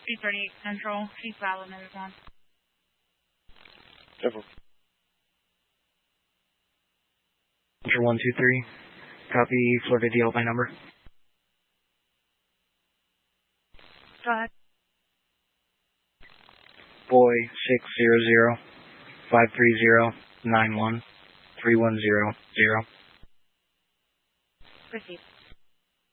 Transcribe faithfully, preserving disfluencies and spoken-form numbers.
three thirty-eight Central, Chief Allen is on. Several. one two three. Copy Florida D L by number. Go ahead. Boy six zero zero five three zero nine one three one zero zero. Proceed.